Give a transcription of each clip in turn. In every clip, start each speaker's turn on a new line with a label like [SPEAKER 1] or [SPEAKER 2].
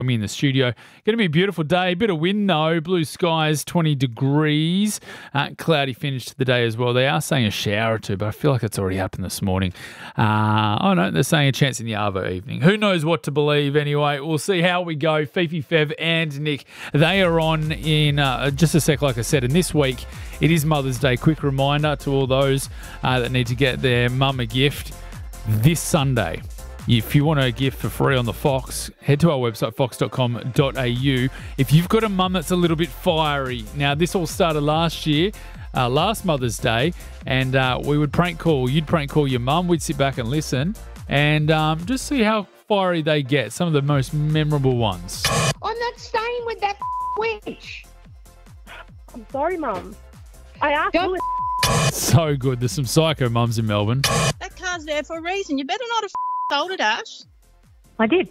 [SPEAKER 1] me in the studio. Going to be a beautiful day. Bit of wind though. Blue skies, 20 degrees. Cloudy finish to the day as well. They are saying a shower or two, but I feel like it's already happened this morning. Oh no, they're saying a chance in the Arvo evening. Who knows what to believe anyway. We'll see how we go. Fifi, Fev and Nick, they are on in just a sec, like I said. And this week, it is Mother's Day. Quick reminder to all those that need to get their mum a gift this Sunday. If you want a gift for free on the Fox, head to our website, fox.com.au. If you've got a mum that's a little bit fiery, now this all started last year, last Mother's Day, and we would prank call. You'd prank call your mum. We'd sit back and listen and just see how fiery they get. Some of the most memorable ones.
[SPEAKER 2] I'm not staying with that witch.
[SPEAKER 3] I'm sorry, Mum. I asked you.
[SPEAKER 1] So good. There's some psycho mums in Melbourne.
[SPEAKER 4] That car's there for a reason. You better not have sold it, Ash.
[SPEAKER 3] I did.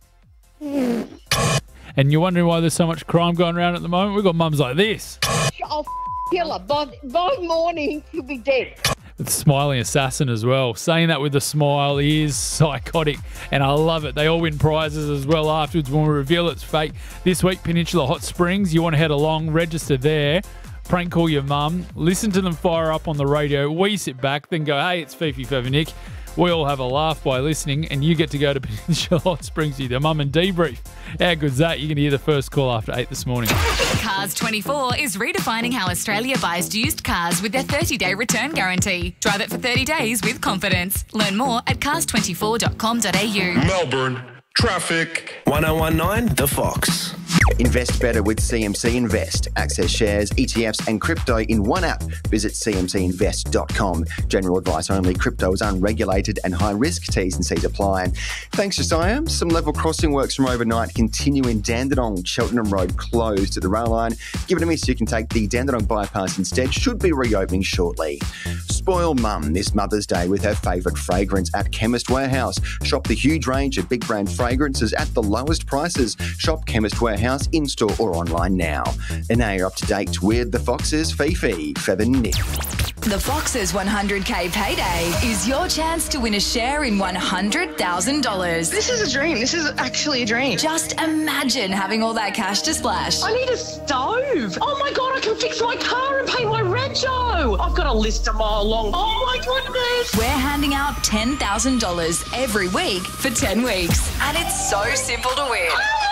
[SPEAKER 1] And you're wondering why there's so much crime going around at the moment? We've got mums like this.
[SPEAKER 2] I'll kill her. By morning, she'll be dead.
[SPEAKER 1] The smiling assassin as well. Saying that with a smile is psychotic, and I love it. They all win prizes as well afterwards when we reveal it's fake. This week, Peninsula Hot Springs. You want to head along, register there. Prank call your mum. Listen to them fire up on the radio. We sit back, then go, hey, it's Fifi, Fev and Nick. We all have a laugh by listening, and you get to go to Peninsula Hot Springs with your mum and debrief. How good's that? You're going to hear the first call after 8 this morning.
[SPEAKER 5] Cars 24 is redefining how Australia buys used cars with their 30-day return guarantee. Drive it for 30 days with confidence. Learn more at cars24.com.au.
[SPEAKER 6] Melbourne traffic.
[SPEAKER 7] 1019 The Fox.
[SPEAKER 8] Invest better with CMC Invest. Access shares, ETFs and crypto in one app. Visit cmcinvest.com. General advice only. Crypto is unregulated and high risk. T's and C's apply. Thanks to Siam, some level crossing works from overnight continue in Dandenong. Cheltenham Road closed at the rail line. Give it a miss, you can take the Dandenong bypass instead. Should be reopening shortly. Spoil mum this Mother's Day with her favourite fragrance at Chemist Warehouse. Shop the huge range of big brand fragrances at the lowest prices. Shop Chemist Warehouse in-store or online now. And now you're up to date with the Foxes, Fifi, Fev and Nick.
[SPEAKER 5] The Foxes 100k payday is your chance to win a share in $100,000.
[SPEAKER 4] This is a dream. This is actually a dream.
[SPEAKER 5] Just imagine having all that cash to splash.
[SPEAKER 4] I need a stove. Oh my God, I can fix my car and pay my rego. I've got a list a mile long. Oh my goodness.
[SPEAKER 5] We're handing out $10,000 every week for 10 weeks. And it's so simple to win.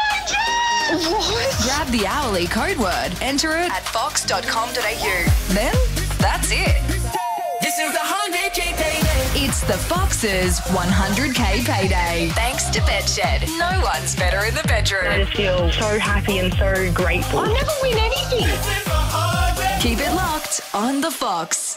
[SPEAKER 4] What?
[SPEAKER 5] Grab the hourly code word, enter it at fox.com.au. Then that's it.
[SPEAKER 9] This is the 100k payday.
[SPEAKER 5] It's the Foxes 100k payday. Thanks to BedShed. No one's better in the bedroom.
[SPEAKER 3] I just feel so happy and so grateful.
[SPEAKER 2] I never win anything.
[SPEAKER 5] Keep it locked on the Fox.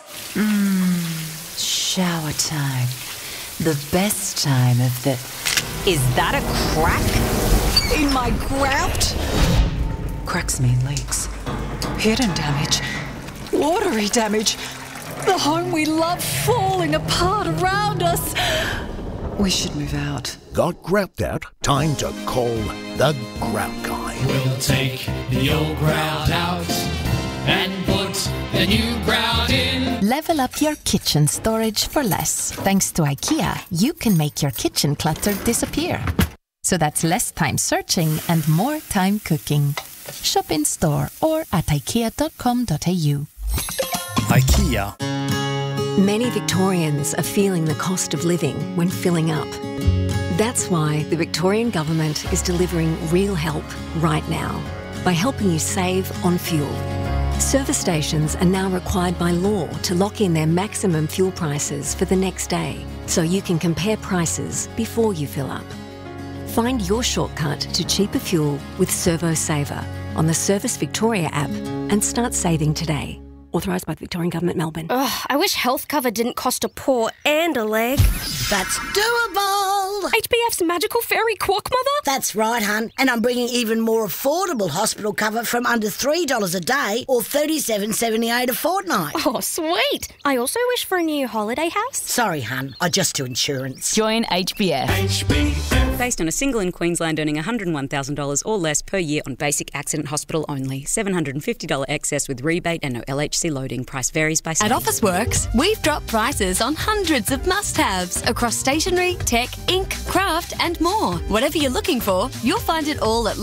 [SPEAKER 10] Shower time. The best time of the... Is that a crack in my grout? Cracks mean leaks. Hidden damage. Watery damage. The home we love falling apart around us. We should move out.
[SPEAKER 11] Got grout out? Time to call the Grout Guy.
[SPEAKER 9] We'll take the old grout out and put the new grout in.
[SPEAKER 12] Level up your kitchen storage for less. Thanks to IKEA, you can make your kitchen clutter disappear. So that's less time searching and more time cooking. Shop in store or at ikea.com.au.
[SPEAKER 13] IKEA.
[SPEAKER 14] Many Victorians are feeling the cost of living when filling up. That's why the Victorian Government is delivering real help right now by helping you save on fuel. Service stations are now required by law to lock in their maximum fuel prices for the next day, so you can compare prices before you fill up. Find your shortcut to cheaper fuel with Servo Saver on the Service Victoria app and start saving today. Authorised by the Victorian Government, Melbourne.
[SPEAKER 15] Ugh, I wish health cover didn't cost a paw and a leg.
[SPEAKER 16] That's doable.
[SPEAKER 15] HBF's magical fairy quack mother?
[SPEAKER 16] That's right, hun. And I'm bringing even more affordable hospital cover from under $3 a day or $37.78 a fortnight.
[SPEAKER 15] Oh, sweet. I also wish for a new holiday house.
[SPEAKER 16] Sorry, hun. I just do insurance.
[SPEAKER 10] Join HBF.
[SPEAKER 17] HBF. Based on a single in Queensland earning $101,000 or less per year on basic accident hospital only. $750 excess with rebate and no LHC loading. Price varies by state.
[SPEAKER 18] At Officeworks, we've dropped prices on hundreds of must-haves across stationery, tech, ink, craft and more. Whatever you're looking for, you'll find it all at